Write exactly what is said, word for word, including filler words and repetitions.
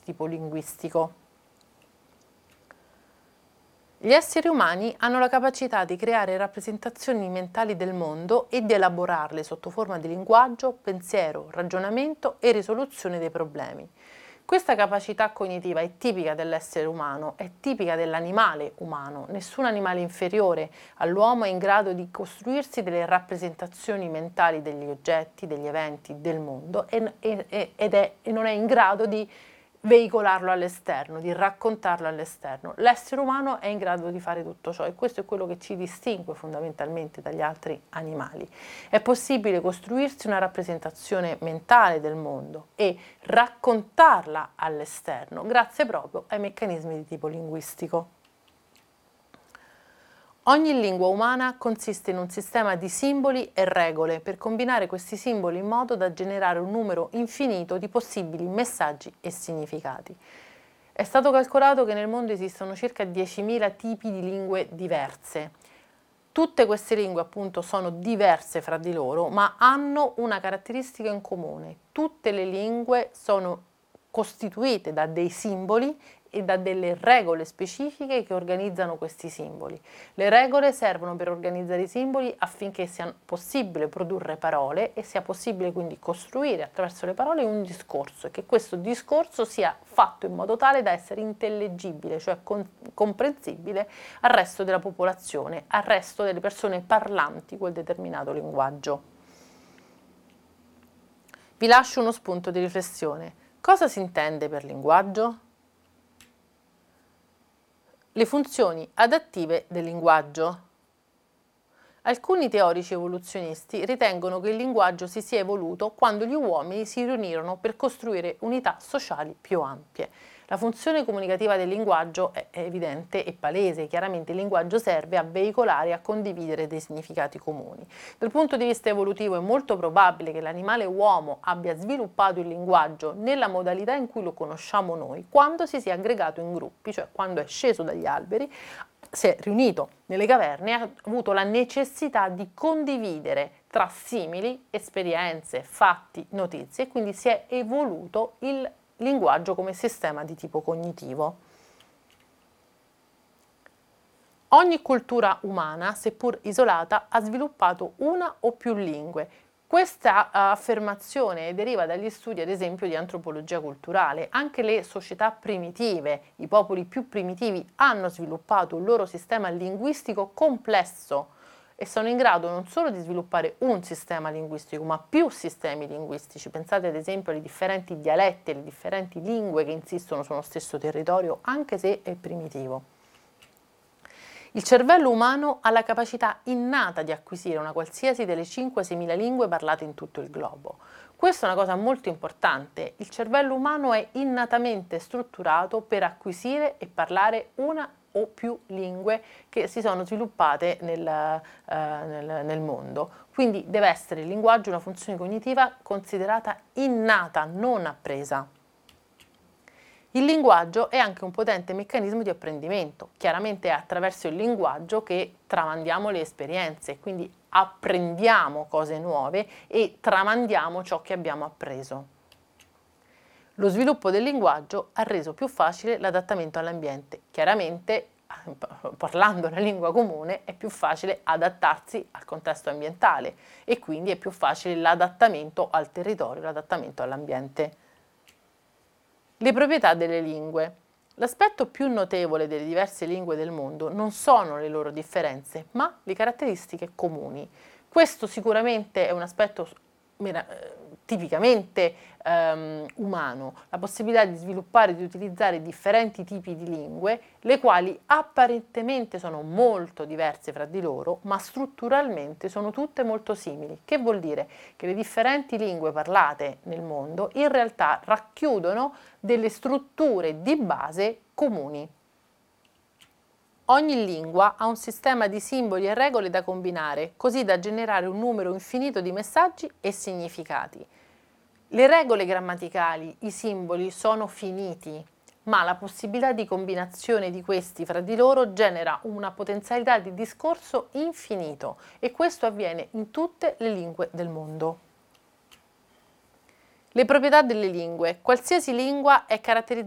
tipo linguistico. Gli esseri umani hanno la capacità di creare rappresentazioni mentali del mondo e di elaborarle sotto forma di linguaggio, pensiero, ragionamento e risoluzione dei problemi. Questa capacità cognitiva è tipica dell'essere umano, è tipica dell'animale umano. Nessun animale inferiore all'uomo è in grado di costruirsi delle rappresentazioni mentali degli oggetti, degli eventi, del mondo e, e, ed è, e non è in grado di veicolarlo all'esterno, di raccontarlo all'esterno. L'essere umano è in grado di fare tutto ciò e questo è quello che ci distingue fondamentalmente dagli altri animali. È possibile costruirsi una rappresentazione mentale del mondo e raccontarla all'esterno grazie proprio ai meccanismi di tipo linguistico. Ogni lingua umana consiste in un sistema di simboli e regole per combinare questi simboli in modo da generare un numero infinito di possibili messaggi e significati. È stato calcolato che nel mondo esistono circa diecimila tipi di lingue diverse. Tutte queste lingue appunto sono diverse fra di loro, ma hanno una caratteristica in comune. Tutte le lingue sono costituite da dei simboli e da delle regole specifiche che organizzano questi simboli. Le regole servono per organizzare i simboli affinché sia possibile produrre parole e sia possibile quindi costruire attraverso le parole un discorso e che questo discorso sia fatto in modo tale da essere intellegibile, cioè con- comprensibile al resto della popolazione, al resto delle persone parlanti quel determinato linguaggio. Vi lascio uno spunto di riflessione. Cosa si intende per linguaggio? Le funzioni adattive del linguaggio. Alcuni teorici evoluzionisti ritengono che il linguaggio si sia evoluto quando gli uomini si riunirono per costruire unità sociali più ampie. La funzione comunicativa del linguaggio è evidente e palese, chiaramente il linguaggio serve a veicolare e a condividere dei significati comuni. Dal punto di vista evolutivo è molto probabile che l'animale uomo abbia sviluppato il linguaggio nella modalità in cui lo conosciamo noi, quando si sia aggregato in gruppi, cioè quando è sceso dagli alberi, si è riunito nelle caverne e ha avuto la necessità di condividere tra simili esperienze, fatti, notizie e quindi si è evoluto il linguaggio come sistema di tipo cognitivo. Ogni cultura umana, seppur isolata, ha sviluppato una o più lingue. Questa uh, affermazione deriva dagli studi, ad esempio, di antropologia culturale. Anche le società primitive, i popoli più primitivi, hanno sviluppato un loro sistema linguistico complesso e sono in grado non solo di sviluppare un sistema linguistico, ma più sistemi linguistici. Pensate ad esempio alle differenti dialetti, alle differenti lingue che insistono sullo stesso territorio, anche se è primitivo. Il cervello umano ha la capacità innata di acquisire una qualsiasi delle cinque seimila lingue parlate in tutto il globo. Questa è una cosa molto importante. Il cervello umano è innatamente strutturato per acquisire e parlare una o più lingue che si sono sviluppate nel, eh, nel, nel mondo. Quindi deve essere il linguaggio una funzione cognitiva considerata innata, non appresa. Il linguaggio è anche un potente meccanismo di apprendimento. Chiaramente è attraverso il linguaggio che tramandiamo le esperienze, quindi apprendiamo cose nuove e tramandiamo ciò che abbiamo appreso. Lo sviluppo del linguaggio ha reso più facile l'adattamento all'ambiente. Chiaramente, parlando la lingua comune, è più facile adattarsi al contesto ambientale e quindi è più facile l'adattamento al territorio, l'adattamento all'ambiente. Le proprietà delle lingue. L'aspetto più notevole delle diverse lingue del mondo non sono le loro differenze, ma le caratteristiche comuni. Questo sicuramente è un aspetto tipicamente um, umano, la possibilità di sviluppare e di utilizzare differenti tipi di lingue, le quali apparentemente sono molto diverse fra di loro, ma strutturalmente sono tutte molto simili. Che vuol dire? Che le differenti lingue parlate nel mondo in realtà racchiudono delle strutture di base comuni. Ogni lingua ha un sistema di simboli e regole da combinare, così da generare un numero infinito di messaggi e significati. Le regole grammaticali, i simboli sono finiti, ma la possibilità di combinazione di questi fra di loro genera una potenzialità di discorso infinito e questo avviene in tutte le lingue del mondo. Le proprietà delle lingue. Qualsiasi lingua è caratterizzata